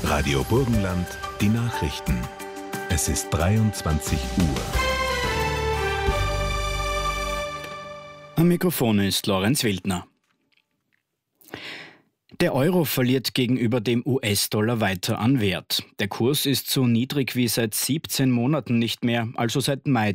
Radio Burgenland, die Nachrichten. Es ist 23 Uhr. Am Mikrofon ist Lorenz Wildner. Der Euro verliert gegenüber dem US-Dollar weiter an Wert. Der Kurs ist so niedrig wie seit 17 Monaten nicht mehr, also seit Mai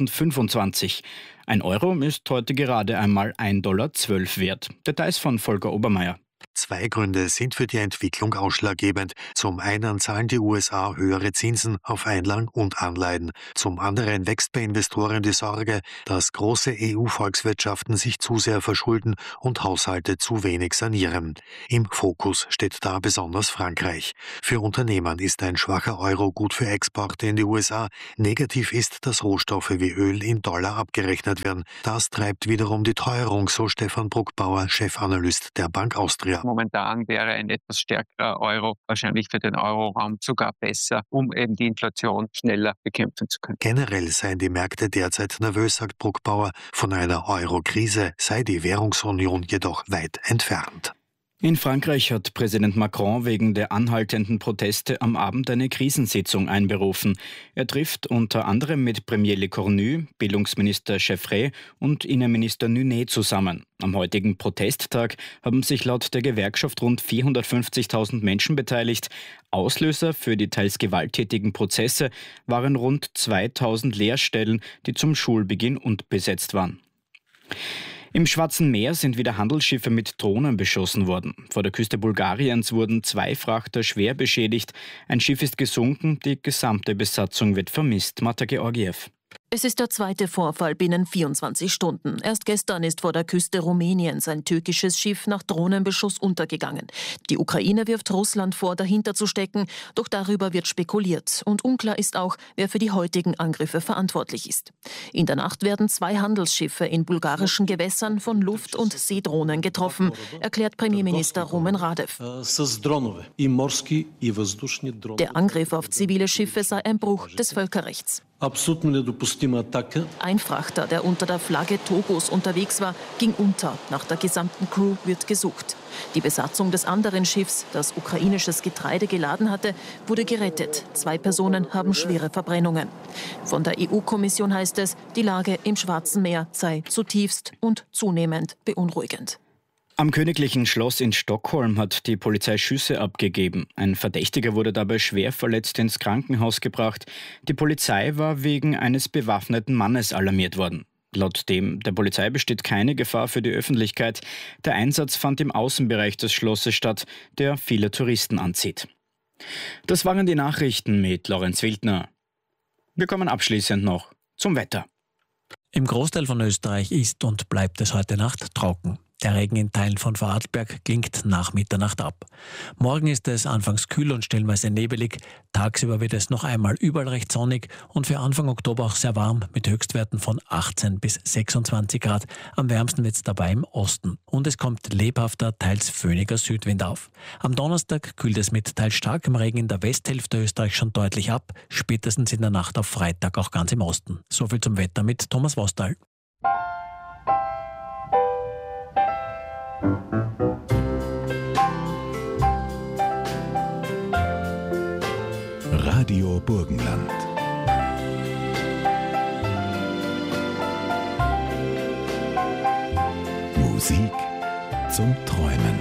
2025. Ein Euro ist heute gerade einmal 1,12 Dollar wert. Details von Volker Obermeier. Zwei Gründe sind für die Entwicklung ausschlaggebend. Zum einen zahlen die USA höhere Zinsen auf Einlagen und Anleihen. Zum anderen wächst bei Investoren die Sorge, dass große EU-Volkswirtschaften sich zu sehr verschulden und Haushalte zu wenig sanieren. Im Fokus steht da besonders Frankreich. Für Unternehmen ist ein schwacher Euro gut für Exporte in die USA. Negativ ist, dass Rohstoffe wie Öl in Dollar abgerechnet werden. Das treibt wiederum die Teuerung, so Stefan Bruckbauer, Chefanalyst der Bank Austria. Momentan wäre ein etwas stärkerer Euro wahrscheinlich für den Euroraum sogar besser, um eben die Inflation schneller bekämpfen zu können. Generell seien die Märkte derzeit nervös, sagt Bruckbauer. Von einer Euro-Krise sei die Währungsunion jedoch weit entfernt. In Frankreich hat Präsident Macron wegen der anhaltenden Proteste am Abend eine Krisensitzung einberufen. Er trifft unter anderem mit Premier Lecornu, Bildungsminister Cheffray und Innenminister Nunet zusammen. Am heutigen Protesttag haben sich laut der Gewerkschaft rund 450.000 Menschen beteiligt. Auslöser für die teils gewalttätigen Prozesse waren rund 2.000 Lehrstellen, die zum Schulbeginn unbesetzt waren. Im Schwarzen Meer sind wieder Handelsschiffe mit Drohnen beschossen worden. Vor der Küste Bulgariens wurden 2 Frachter schwer beschädigt. Ein Schiff ist gesunken, die gesamte Besatzung wird vermisst. Marta Georgiev. Es ist der zweite Vorfall binnen 24 Stunden. Erst gestern ist vor der Küste Rumäniens ein türkisches Schiff nach Drohnenbeschuss untergegangen. Die Ukraine wirft Russland vor, dahinter zu stecken, doch darüber wird spekuliert. Und unklar ist auch, wer für die heutigen Angriffe verantwortlich ist. In der Nacht werden 2 Handelsschiffe in bulgarischen Gewässern von Luft- und Seedrohnen getroffen, erklärt Premierminister Rumen Radev. Der Angriff auf zivile Schiffe sei ein Bruch des Völkerrechts. Ein Frachter, der unter der Flagge Togos unterwegs war, ging unter. Nach der gesamten Crew wird gesucht. Die Besatzung des anderen Schiffs, das ukrainisches Getreide geladen hatte, wurde gerettet. 2 Personen haben schwere Verbrennungen. Von der EU-Kommission heißt es, die Lage im Schwarzen Meer sei zutiefst und zunehmend beunruhigend. Am Königlichen Schloss in Stockholm hat die Polizei Schüsse abgegeben. Ein Verdächtiger wurde dabei schwer verletzt ins Krankenhaus gebracht. Die Polizei war wegen eines bewaffneten Mannes alarmiert worden. Laut der Polizei besteht keine Gefahr für die Öffentlichkeit. Der Einsatz fand im Außenbereich des Schlosses statt, der viele Touristen anzieht. Das waren die Nachrichten mit Lorenz Wildner. Wir kommen abschließend noch zum Wetter. Im Großteil von Österreich ist und bleibt es heute Nacht trocken. Der Regen in Teilen von Vorarlberg klingt nach Mitternacht ab. Morgen ist es anfangs kühl und stellenweise nebelig. Tagsüber wird es noch einmal überall recht sonnig und für Anfang Oktober auch sehr warm mit Höchstwerten von 18 bis 26 Grad. Am wärmsten wird es dabei im Osten. Und es kommt lebhafter, teils föhniger Südwind auf. Am Donnerstag kühlt es mit teils starkem Regen in der Westhälfte Österreichs schon deutlich ab. Spätestens in der Nacht auf Freitag auch ganz im Osten. Soviel zum Wetter mit Thomas Wostal. Radio Burgenland. Musik zum Träumen.